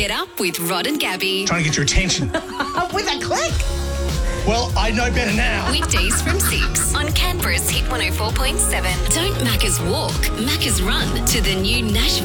Get up with Rod and Gabby. Trying to get your attention. With a click. Well, I know better now. Weekdays from 6 on Canberra's Hit 104.7. Don't Macca's walk, Macca's run to the new Nashville